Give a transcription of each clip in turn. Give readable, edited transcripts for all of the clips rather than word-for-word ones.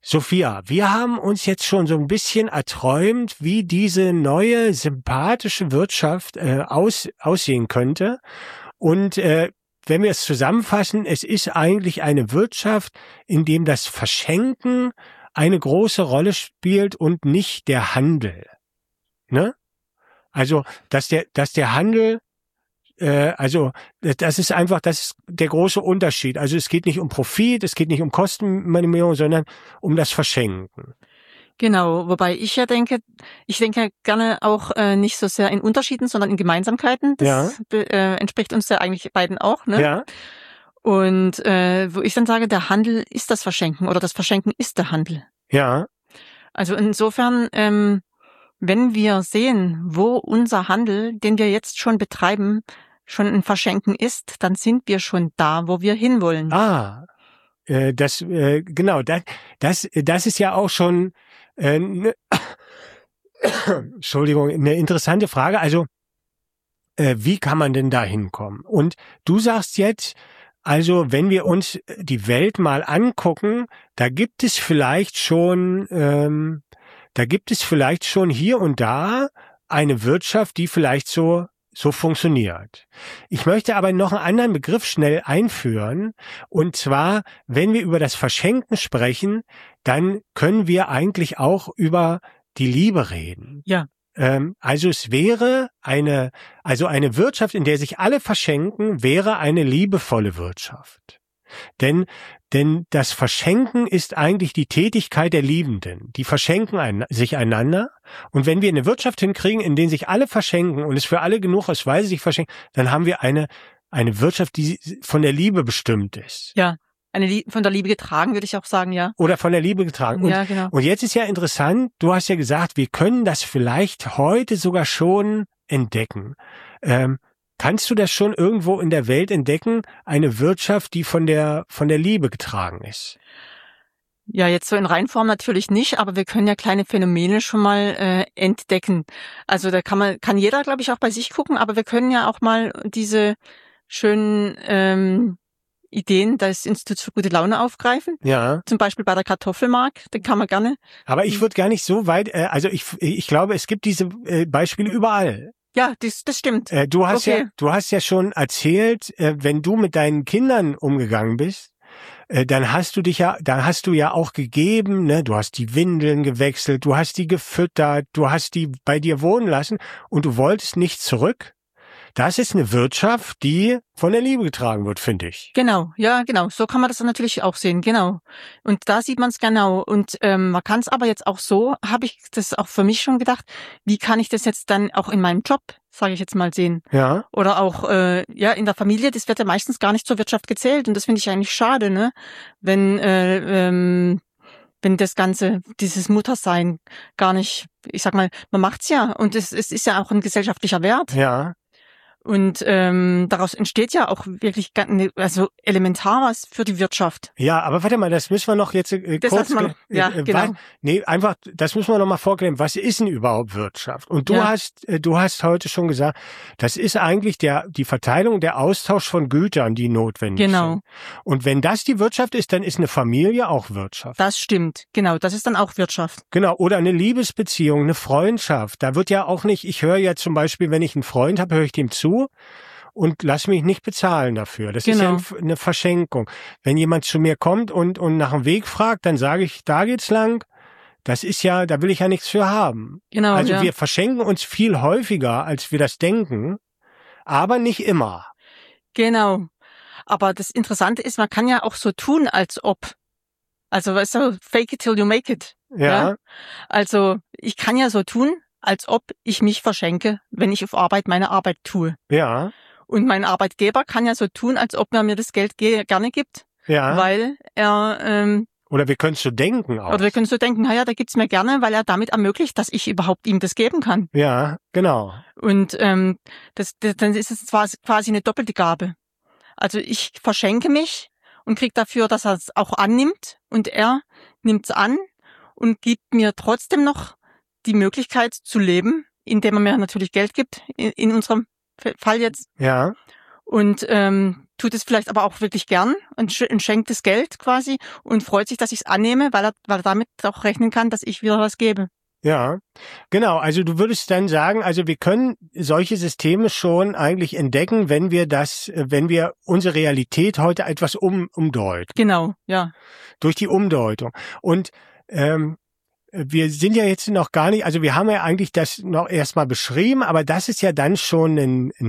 Sophia, wir haben uns jetzt schon so ein bisschen erträumt, wie diese neue sympathische Wirtschaft aussehen könnte. Und wenn wir es zusammenfassen, es ist eigentlich eine Wirtschaft, in dem das Verschenken eine große Rolle spielt und nicht der Handel. Ne? Also, dass der Handel das ist der große Unterschied. Also es geht nicht um Profit, es geht nicht um Kostenminimierung, sondern um das Verschenken. Genau, wobei ich denke gerne auch nicht so sehr in Unterschieden, sondern in Gemeinsamkeiten. Das entspricht uns ja eigentlich beiden auch, ne? Ja. Und wo ich dann sage, der Handel ist das Verschenken oder das Verschenken ist der Handel. Ja. Also insofern, wenn wir sehen, wo unser Handel, den wir jetzt schon betreiben, schon ein Verschenken ist, dann sind wir schon da, wo wir hinwollen. Das ist ja auch schon Entschuldigung, eine interessante Frage. Also, wie kann man denn da hinkommen? Und du sagst jetzt, also, wenn wir uns die Welt mal angucken, da gibt es vielleicht schon hier und da eine Wirtschaft, die vielleicht so funktioniert. Ich möchte aber noch einen anderen Begriff schnell einführen. Und zwar, wenn wir über das Verschenken sprechen, dann können wir eigentlich auch über die Liebe reden. Ja. Also es wäre eine Wirtschaft, in der sich alle verschenken, wäre eine liebevolle Wirtschaft. Denn das Verschenken ist eigentlich die Tätigkeit der Liebenden. Die verschenken sich einander. Und wenn wir eine Wirtschaft hinkriegen, in der sich alle verschenken und es für alle genug ist, weil sie sich verschenken, dann haben wir eine Wirtschaft, die von der Liebe bestimmt ist. Ja, von der Liebe getragen, würde ich auch sagen, ja. Oder von der Liebe getragen. Und, ja, genau. Und jetzt ist ja interessant, du hast ja gesagt, wir können das vielleicht heute sogar schon entdecken. Kannst du das schon irgendwo in der Welt entdecken? Eine Wirtschaft, die von der Liebe getragen ist? Ja, jetzt so in Reinform natürlich nicht, aber wir können ja kleine Phänomene schon mal entdecken. Also da kann jeder, glaube ich, auch bei sich gucken, aber wir können ja auch mal diese schönen Ideen des Instituts für gute Laune aufgreifen. Ja. Zum Beispiel bei der Kartoffelmark, den kann man gerne. Aber ich würde gar nicht so weit, also ich glaube, es gibt diese Beispiele überall. Ja, das stimmt. Du hast ja schon erzählt, wenn du mit deinen Kindern umgegangen bist, dann hast du ja auch gegeben, ne? Du hast die Windeln gewechselt, du hast die gefüttert, du hast die bei dir wohnen lassen und du wolltest nicht zurück. Das ist eine Wirtschaft, die von der Liebe getragen wird, finde ich. Genau, ja, genau. So kann man das natürlich auch sehen, genau. Und da sieht man es genau. Und man kann es aber jetzt auch so, habe ich das auch für mich schon gedacht, wie kann ich das jetzt dann auch in meinem Job, sage ich jetzt mal, sehen? Ja. Oder auch in der Familie, das wird ja meistens gar nicht zur Wirtschaft gezählt. Und das finde ich eigentlich schade, ne? Wenn das Ganze, dieses Muttersein gar nicht, ich sag mal, man macht's ja und es ist ja auch ein gesellschaftlicher Wert. Ja. Und daraus entsteht ja auch wirklich elementar was für die Wirtschaft. Ja, aber warte mal, das müssen wir noch jetzt kurz... genau. Das müssen wir noch mal vorklären. Was ist denn überhaupt Wirtschaft? Und du hast heute schon gesagt, das ist eigentlich die Verteilung, der Austausch von Gütern, die notwendig sind. Und wenn das die Wirtschaft ist, dann ist eine Familie auch Wirtschaft. Das stimmt, genau, das ist dann auch Wirtschaft. Genau, oder eine Liebesbeziehung, eine Freundschaft. Da wird ja auch nicht, ich höre ja zum Beispiel, wenn ich einen Freund habe, höre ich dem zu und lass mich nicht bezahlen dafür. Das ist ja eine Verschenkung. Wenn jemand zu mir kommt und nach dem Weg fragt, dann sage ich, da geht's lang. Das ist ja, da will ich ja nichts für haben. Genau, also wir verschenken uns viel häufiger, als wir das denken, aber nicht immer. Genau. Aber das Interessante ist, man kann ja auch so tun, als ob. Also, weißt du, fake it till you make it. Ja. Also, ich kann ja so tun, als ob ich mich verschenke, wenn ich auf Arbeit meine Arbeit tue. Ja. Und mein Arbeitgeber kann ja so tun, als ob er mir das Geld gerne gibt. Ja. Weil er... oder wir können so denken auch. Oder wir können so denken, naja, der gibt's mir gerne, weil er damit ermöglicht, dass ich überhaupt ihm das geben kann. Ja, genau. Und dann ist es quasi eine doppelte Gabe. Also ich verschenke mich und krieg dafür, dass er es auch annimmt. Und er nimmt's an und gibt mir trotzdem noch die Möglichkeit zu leben, indem er mir natürlich Geld gibt, in unserem Fall jetzt. Ja. und tut es vielleicht aber auch wirklich gern und schenkt das Geld quasi und freut sich, dass ich es annehme, weil er damit auch rechnen kann, dass ich wieder was gebe. Ja, genau. Also du würdest dann sagen, also wir können solche Systeme schon eigentlich entdecken, wenn wir unsere Realität heute etwas umdeuten. Genau, ja. Durch die Umdeutung. Und wir sind ja jetzt noch gar nicht, also wir haben ja eigentlich das noch erstmal beschrieben, aber das ist ja dann schon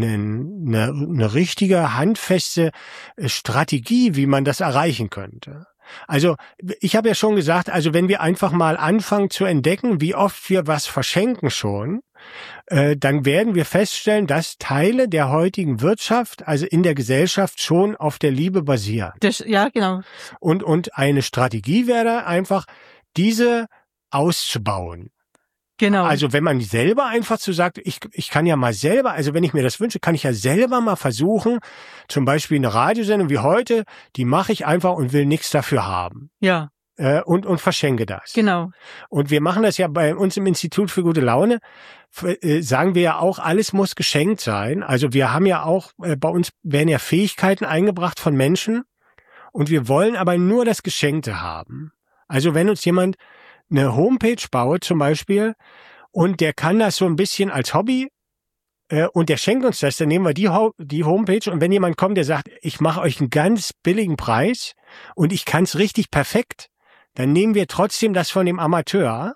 eine richtige, handfeste Strategie, wie man das erreichen könnte. Also ich habe ja schon gesagt, also wenn wir einfach mal anfangen zu entdecken, wie oft wir was verschenken schon, dann werden wir feststellen, dass Teile der heutigen Wirtschaft, also in der Gesellschaft, schon auf der Liebe basieren. Ja, genau. Und eine Strategie wäre einfach, diese auszubauen. Genau. Also wenn man selber einfach so sagt, ich kann ja mal selber, also wenn ich mir das wünsche, kann ich ja selber mal versuchen, zum Beispiel eine Radiosendung wie heute, die mache ich einfach und will nichts dafür haben. Ja. Und verschenke das. Genau. Und wir machen das ja bei uns im Institut für gute Laune, sagen wir ja auch, alles muss geschenkt sein. Also wir haben ja auch, bei uns werden ja Fähigkeiten eingebracht von Menschen und wir wollen aber nur das Geschenkte haben. Also wenn uns jemand eine Homepage baut zum Beispiel und der kann das so ein bisschen als Hobby und der schenkt uns das, dann nehmen wir die Homepage und wenn jemand kommt, der sagt, ich mache euch einen ganz billigen Preis und ich kann es richtig perfekt, dann nehmen wir trotzdem das von dem Amateur,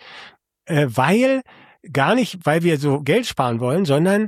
weil wir so Geld sparen wollen, sondern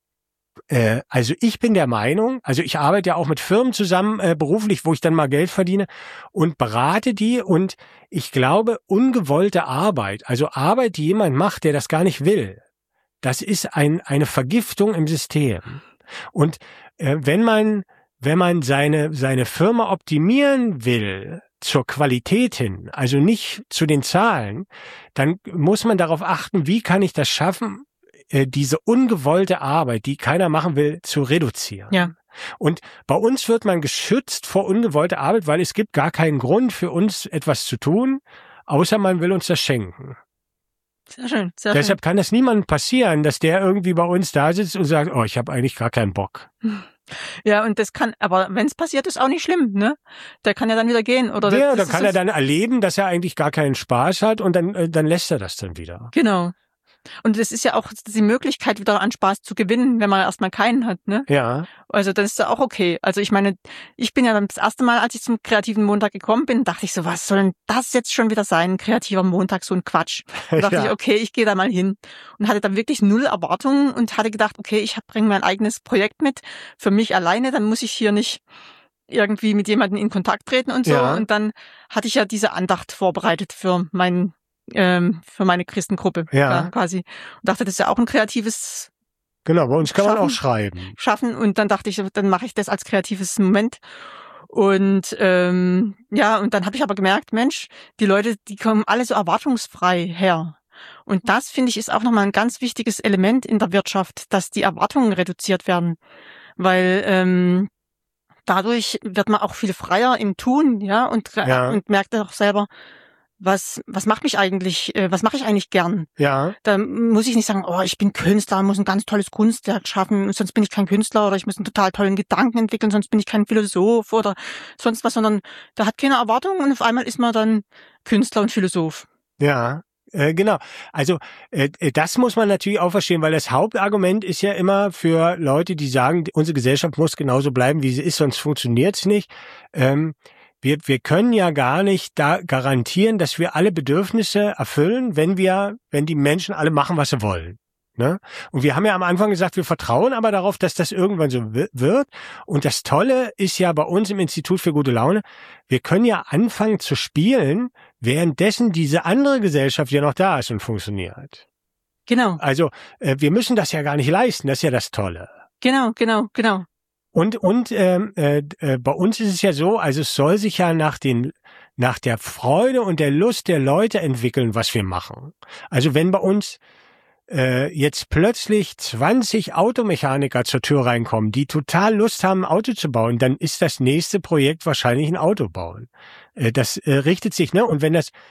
also ich bin der Meinung, also ich arbeite ja auch mit Firmen zusammen beruflich, wo ich dann mal Geld verdiene und berate die und ich glaube, ungewollte Arbeit, also Arbeit, die jemand macht, der das gar nicht will, das ist eine Vergiftung im System. Und wenn man seine Firma optimieren will zur Qualität hin, also nicht zu den Zahlen, dann muss man darauf achten, wie kann ich das schaffen, diese ungewollte Arbeit, die keiner machen will, zu reduzieren. Ja. Und bei uns wird man geschützt vor ungewollter Arbeit, weil es gibt gar keinen Grund für uns etwas zu tun, außer man will uns das schenken. Sehr schön, sehr Deshalb schön. kann das niemandem passieren, dass der irgendwie bei uns da sitzt und sagt, oh, ich habe eigentlich gar keinen Bock. Ja, und das kann, aber wenn es passiert, ist auch nicht schlimm, ne? Der kann ja dann wieder gehen. Oder Ja, dann kann er dann erleben, dass er eigentlich gar keinen Spaß hat und dann lässt er das dann wieder. Genau. Und es ist ja auch die Möglichkeit, wieder an Spaß zu gewinnen, wenn man erstmal keinen hat, ne? Ja. Also das ist ja auch okay. Also ich meine, ich bin ja dann das erste Mal, als ich zum kreativen Montag gekommen bin, dachte ich so, was soll denn das jetzt schon wieder sein? Ein kreativer Montag, so ein Quatsch. Da dachte ich, okay, ich gehe da mal hin. Und hatte dann wirklich 0 Erwartungen und hatte gedacht, okay, ich bringe mein eigenes Projekt mit für mich alleine, dann muss ich hier nicht irgendwie mit jemandem in Kontakt treten und so. Ja. Und dann hatte ich ja diese Andacht vorbereitet für meine Christengruppe, Ja. quasi. Und dachte, das ist ja auch ein kreatives Genau, bei uns kann man auch Schaffen. schreiben. Und dann dachte ich, dann mache ich das als kreatives Moment. Und und dann habe ich aber gemerkt, Mensch, die Leute, die kommen alle so erwartungsfrei her. Und das, finde ich, ist auch nochmal ein ganz wichtiges Element in der Wirtschaft, dass die Erwartungen reduziert werden. Weil dadurch wird man auch viel freier im Tun, ja, und merkt auch selber, was macht mich eigentlich, was mache ich eigentlich gern? Ja. Da muss ich nicht sagen, oh, ich bin Künstler, muss ein ganz tolles Kunstwerk schaffen, sonst bin ich kein Künstler, oder ich muss einen total tollen Gedanken entwickeln, sonst bin ich kein Philosoph oder sonst was, sondern da hat keine Erwartungen und auf einmal ist man dann Künstler und Philosoph. Ja. Genau. Also das muss man natürlich auch verstehen, weil das Hauptargument ist ja immer für Leute, die sagen, unsere Gesellschaft muss genauso bleiben, wie sie ist, sonst funktioniert's nicht. Wir können ja gar nicht da garantieren, dass wir alle Bedürfnisse erfüllen, wenn die Menschen alle machen, was sie wollen. Ne? Und wir haben ja am Anfang gesagt, wir vertrauen aber darauf, dass das irgendwann so wird. Und das Tolle ist ja bei uns im Institut für gute Laune, wir können ja anfangen zu spielen, währenddessen diese andere Gesellschaft ja noch da ist und funktioniert. Genau. Also wir müssen das ja gar nicht leisten, das ist ja das Tolle. Genau. Und bei uns ist es ja so, also es soll sich ja nach der Freude und der Lust der Leute entwickeln, was wir machen. Also wenn bei uns jetzt plötzlich 20 Automechaniker zur Tür reinkommen, die total Lust haben, ein Auto zu bauen, dann ist das nächste Projekt wahrscheinlich ein Auto bauen. Das richtet sich, ne? Und wenn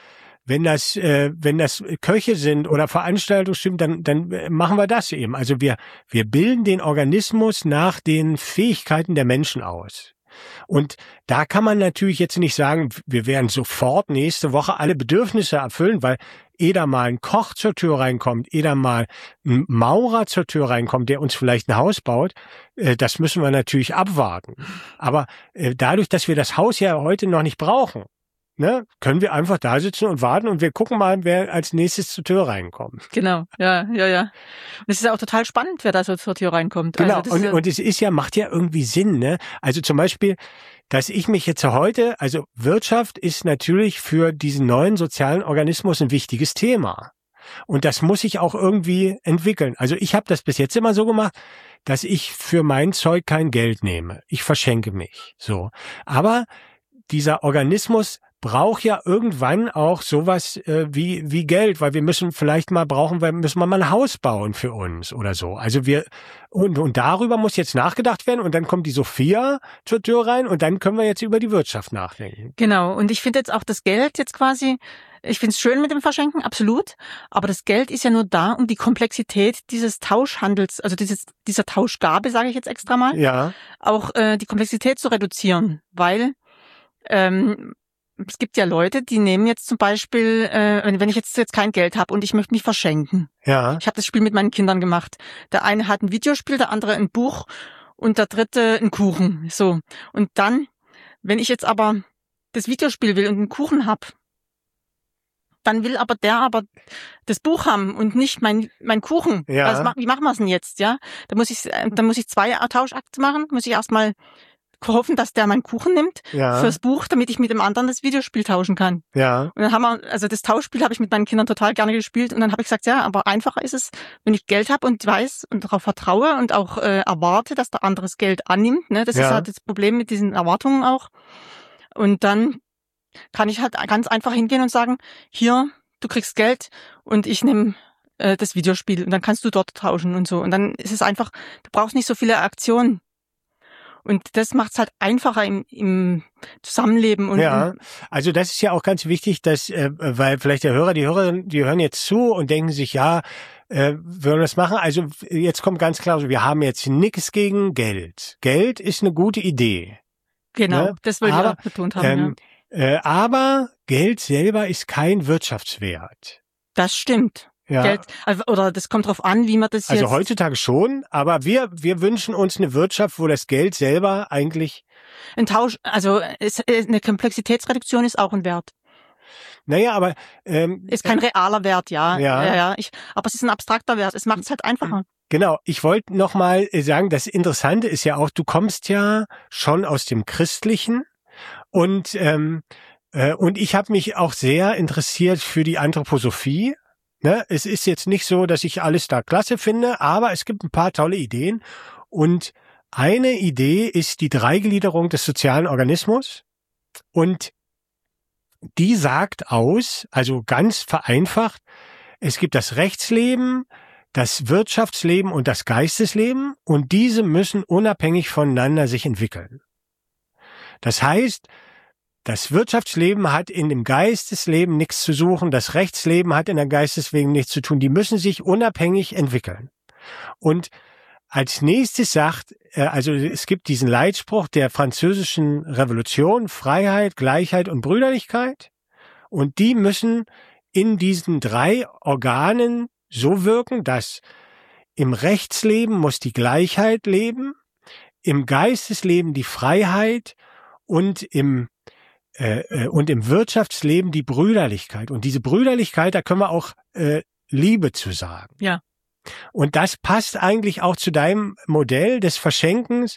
wenn das Köche sind oder Veranstaltungsstimmen, dann machen wir das eben. Also wir bilden den Organismus nach den Fähigkeiten der Menschen aus. Und da kann man natürlich jetzt nicht sagen, wir werden sofort nächste Woche alle Bedürfnisse erfüllen, weil da mal ein Koch zur Tür reinkommt, da mal ein Maurer zur Tür reinkommt, der uns vielleicht ein Haus baut, das müssen wir natürlich abwarten. Aber dadurch, dass wir das Haus ja heute noch nicht brauchen, ne, können wir einfach da sitzen und warten und wir gucken mal, wer als nächstes zur Tür reinkommt. Genau, ja. Und es ist ja auch total spannend, wer da so zur Tür reinkommt. Genau, also und es ist ja, macht ja irgendwie Sinn, ne? Also zum Beispiel, dass ich mich jetzt heute, also Wirtschaft ist natürlich für diesen neuen sozialen Organismus ein wichtiges Thema. Und das muss sich auch irgendwie entwickeln. Also ich habe das bis jetzt immer so gemacht, dass ich für mein Zeug kein Geld nehme. Ich verschenke mich, so. Aber dieser Organismus braucht ja irgendwann auch sowas wie Geld, weil wir müssen mal ein Haus bauen für uns oder so. Also und darüber muss jetzt nachgedacht werden und dann kommt die Sophia zur Tür rein und dann können wir jetzt über die Wirtschaft nachdenken. Genau, und ich finde jetzt auch das Geld jetzt quasi, ich finde es schön mit dem Verschenken, absolut, aber das Geld ist ja nur da, um die Komplexität dieses Tauschhandels, also dieser Tauschgabe, sage ich jetzt extra mal, ja, auch die Komplexität zu reduzieren, weil es gibt ja Leute, die nehmen jetzt zum Beispiel, wenn ich jetzt kein Geld habe und ich möchte mich verschenken. Ja. Ich habe das Spiel mit meinen Kindern gemacht. Der eine hat ein Videospiel, der andere ein Buch und der dritte einen Kuchen. So. Und dann, wenn ich jetzt aber das Videospiel will und einen Kuchen hab, dann will aber der das Buch haben und nicht mein Kuchen. Ja. Also, wie machen wir es denn jetzt, ja? Da muss ich 2 Tauschakte machen, muss ich erstmal hoffen, dass der meinen Kuchen nimmt fürs Buch, damit ich mit dem anderen das Videospiel tauschen kann. Ja. Und dann das Tauschspiel habe ich mit meinen Kindern total gerne gespielt und dann habe ich gesagt, ja, aber einfacher ist es, wenn ich Geld habe und weiß und darauf vertraue und auch erwarte, dass der andere das Geld annimmt. Ne? Das ist halt das Problem mit diesen Erwartungen auch. Und dann kann ich halt ganz einfach hingehen und sagen, hier, du kriegst Geld und ich nehme das Videospiel und dann kannst du dort tauschen und so. Und dann ist es einfach, du brauchst nicht so viele Aktionen. Und das macht es halt einfacher im Zusammenleben. Und also das ist ja auch ganz wichtig, dass, weil vielleicht die Hörerin, die hören jetzt zu und denken sich, ja, wollen wir das machen? Also jetzt kommt ganz klar, wir haben jetzt nichts gegen Geld. Geld ist eine gute Idee. Genau, ne? das wollte ich auch betont haben. Aber Geld selber ist kein Wirtschaftswert. Das stimmt. Ja. Geld, oder das kommt drauf an, wie man das jetzt... Also heutzutage schon, aber wir wünschen uns eine Wirtschaft, wo das Geld selber eigentlich... Ein Tausch, also eine Komplexitätsreduktion ist auch ein Wert. Naja, aber... ist kein realer Wert, ja. Aber es ist ein abstrakter Wert, es macht es halt einfacher. Genau, ich wollte noch mal sagen, das Interessante ist ja auch, du kommst ja schon aus dem Christlichen und ich habe mich auch sehr interessiert für die Anthroposophie. Ne, es ist jetzt nicht so, dass ich alles da klasse finde, aber es gibt ein paar tolle Ideen. Und eine Idee ist die Dreigliederung des sozialen Organismus. Und die sagt aus, also ganz vereinfacht, es gibt das Rechtsleben, das Wirtschaftsleben und das Geistesleben. Und diese müssen unabhängig voneinander sich entwickeln. Das heißt, das Wirtschaftsleben hat in dem Geistesleben nichts zu suchen, das Rechtsleben hat in der Geistesleben nichts zu tun. Die müssen sich unabhängig entwickeln. Und als nächstes sagt, also es gibt diesen Leitspruch der französischen Revolution, Freiheit, Gleichheit und Brüderlichkeit. Und die müssen in diesen 3 Organen so wirken, dass im Rechtsleben muss die Gleichheit leben, im Geistesleben die Freiheit und im Wirtschaftsleben die Brüderlichkeit. Und diese Brüderlichkeit, da können wir auch Liebe zu sagen. Ja. Und das passt eigentlich auch zu deinem Modell des Verschenkens.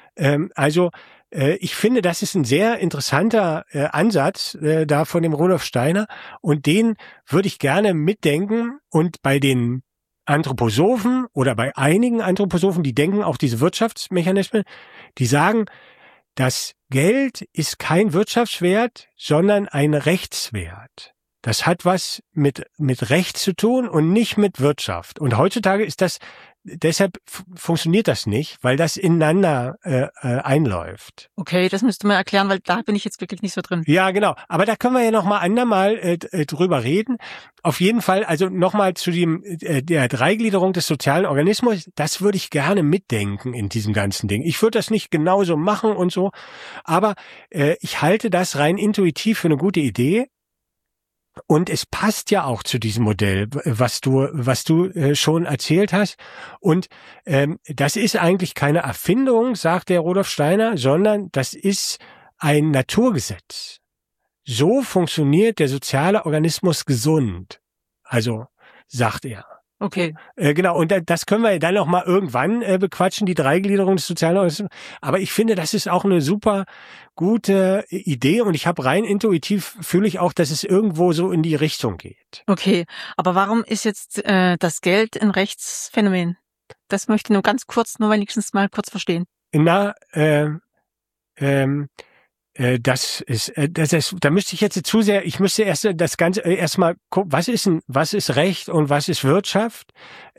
Ich finde, das ist ein sehr interessanter Ansatz da von dem Rudolf Steiner. Und den würde ich gerne mitdenken. Und bei den Anthroposophen oder bei einigen Anthroposophen, die denken auch diese Wirtschaftsmechanismen, die sagen, das Geld ist kein Wirtschaftswert, sondern ein Rechtswert. Das hat was mit Recht zu tun und nicht mit Wirtschaft. Und heutzutage ist das deshalb funktioniert das nicht, weil das ineinander einläuft. Okay, das müsste man erklären, weil da bin ich jetzt wirklich nicht so drin. Ja, genau. Aber da können wir ja noch mal andermal drüber reden. Auf jeden Fall, also nochmal zu der Dreigliederung des sozialen Organismus, das würde ich gerne mitdenken in diesem ganzen Ding. Ich würde das nicht genauso machen und so, aber ich halte das rein intuitiv für eine gute Idee. Und es passt ja auch zu diesem Modell, was du schon erzählt hast. Und das ist eigentlich keine Erfindung, sagt der Rudolf Steiner, sondern das ist ein Naturgesetz. So funktioniert der soziale Organismus gesund. Also, sagt er. Okay. Genau, und das können wir dann noch mal irgendwann bequatschen, die Dreigliederung des sozialen Organismus. Aber ich finde, das ist auch eine super gute Idee und ich habe rein intuitiv, fühle ich auch, dass es irgendwo so in die Richtung geht. Okay, aber warum ist jetzt das Geld ein Rechtsphänomen? Das möchte ich nur ganz kurz, nur wenigstens mal kurz verstehen. Na, da müsste ich jetzt zu sehr, ich müsste erst das Ganze erstmal gucken, was ist Recht und was ist Wirtschaft?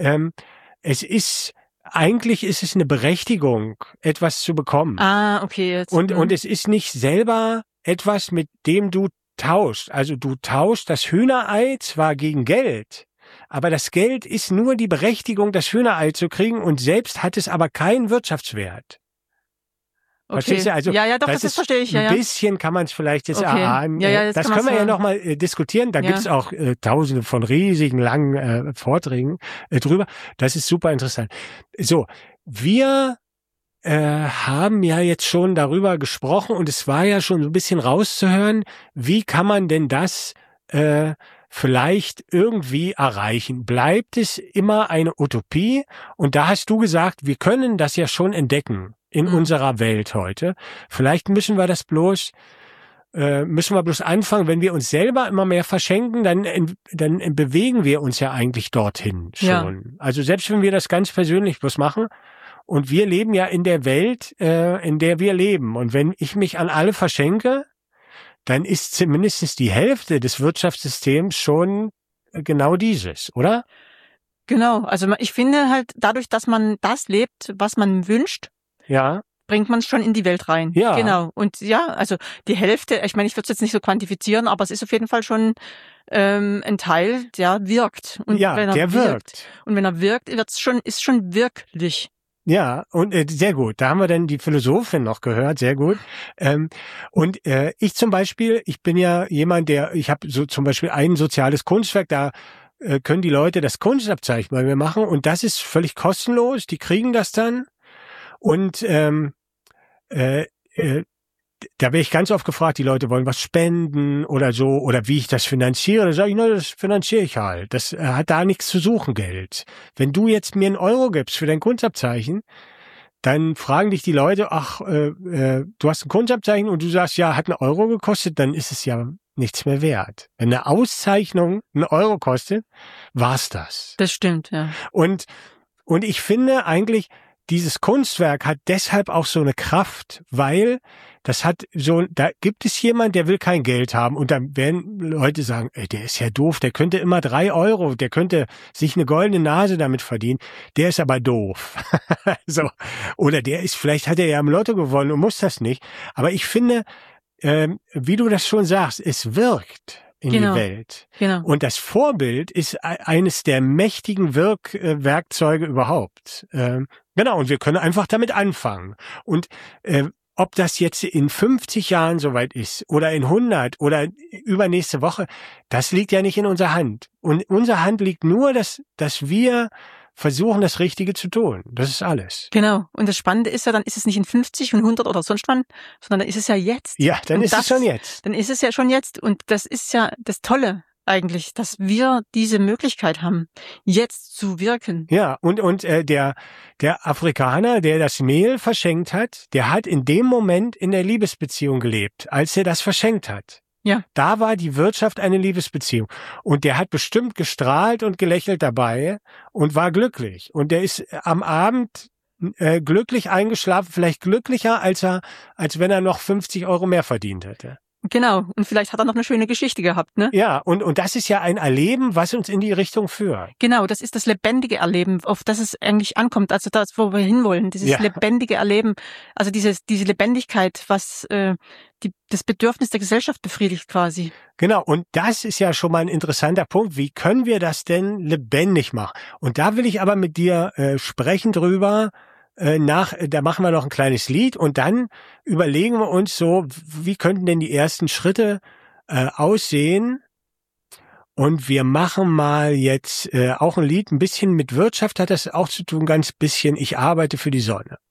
Eigentlich ist es eine Berechtigung, etwas zu bekommen. Ah, okay. Jetzt. Und es ist nicht selber etwas, mit dem du tauschst. Also du tauschst das Hühnerei zwar gegen Geld, aber das Geld ist nur die Berechtigung, das Hühnerei zu kriegen und selbst hat es aber keinen Wirtschaftswert. Okay. Verstehst du? Also, ja, doch, das verstehe ich. Ja, ein bisschen kann man es vielleicht jetzt erahnen. Ja, das können wir ja nochmal diskutieren. Da gibt's auch tausende von riesigen, langen Vorträgen drüber. Das ist super interessant. So, wir haben ja jetzt schon darüber gesprochen und es war ja schon so ein bisschen rauszuhören, wie kann man denn das vielleicht irgendwie erreichen? Bleibt es immer eine Utopie? Und da hast du gesagt, wir können das ja schon entdecken in unserer Welt heute. Vielleicht müssen wir bloß anfangen, wenn wir uns selber immer mehr verschenken, dann bewegen wir uns ja eigentlich dorthin schon. Ja. Also selbst wenn wir das ganz persönlich bloß machen und wir leben ja in der Welt, in der wir leben. Und wenn ich mich an alle verschenke, dann ist zumindest die Hälfte des Wirtschaftssystems schon genau dieses, oder? Genau. Also ich finde halt dadurch, dass man das lebt, was man wünscht, ja, bringt man es schon in die Welt rein. Ja. Genau. Und ja, also die Hälfte, ich meine, ich würde es jetzt nicht so quantifizieren, aber es ist auf jeden Fall schon ein Teil, der wirkt. Und ja, wenn der wirkt. Und wenn er wirkt, ist schon wirklich. Ja, und sehr gut. Da haben wir dann die Philosophin noch gehört, sehr gut. Und ich zum Beispiel, ich bin ja jemand, ich habe so zum Beispiel ein soziales Kunstwerk, da können die Leute das Kunstabzeichen bei mir machen und das ist völlig kostenlos, die kriegen das dann. Und da werde ich ganz oft gefragt, die Leute wollen was spenden oder so, oder wie ich das finanziere. Da sage ich, na, das finanziere ich halt. Das hat da nichts zu suchen, Geld. Wenn du jetzt mir 1 Euro gibst für dein Kunstabzeichen, dann fragen dich die Leute, ach, du hast ein Kunstabzeichen und du sagst, ja, hat 1 Euro gekostet, dann ist es ja nichts mehr wert. Wenn eine Auszeichnung 1 Euro kostet, war's das. Das stimmt, ja. Und ich finde eigentlich, dieses Kunstwerk hat deshalb auch so eine Kraft, weil da gibt es jemand, der will kein Geld haben und dann werden Leute sagen, ey, der ist ja doof, der könnte immer 3 Euro, der könnte sich eine goldene Nase damit verdienen, der ist aber doof. So. Oder vielleicht hat er ja im Lotto gewonnen und muss das nicht. Aber ich finde, wie du das schon sagst, es wirkt in die Welt. Genau. Und das Vorbild ist eines der mächtigen Werkzeuge überhaupt. Genau, und wir können einfach damit anfangen. Und ob das jetzt in 50 Jahren soweit ist oder in 100 oder übernächste Woche, das liegt ja nicht in unserer Hand. Und in unserer Hand liegt nur, dass wir versuchen, das Richtige zu tun. Das ist alles. Genau. Und das Spannende ist ja, dann ist es nicht in 50 und 100 oder sonst wann, sondern dann ist es ja jetzt. Ja, dann ist es schon jetzt. Dann ist es ja schon jetzt. Und das ist ja das Tolle eigentlich, dass wir diese Möglichkeit haben, jetzt zu wirken. Ja, und der Afrikaner, der das Mehl verschenkt hat, der hat in dem Moment in der Liebesbeziehung gelebt, als er das verschenkt hat. Ja. Da war die Wirtschaft eine Liebesbeziehung. Und der hat bestimmt gestrahlt und gelächelt dabei und war glücklich. Und der ist am Abend glücklich eingeschlafen, vielleicht glücklicher, als wenn er noch 50 Euro mehr verdient hätte. Genau. Und vielleicht hat er noch eine schöne Geschichte gehabt, ne? Ja, und das ist ja ein Erleben, was uns in die Richtung führt. Genau, das ist das lebendige Erleben, auf das es eigentlich ankommt. Also das, wo wir hinwollen, dieses Ja. lebendige Erleben, also diese Lebendigkeit, was das Bedürfnis der Gesellschaft befriedigt quasi. Genau, und das ist ja schon mal ein interessanter Punkt. Wie können wir das denn lebendig machen? Und da will ich aber mit dir sprechen drüber. Da machen wir noch ein kleines Lied und dann überlegen wir uns so, wie könnten denn die ersten Schritte aussehen? Und wir machen mal jetzt auch ein Lied, ein bisschen mit Wirtschaft hat das auch zu tun, ganz bisschen, ich arbeite für die Sonne.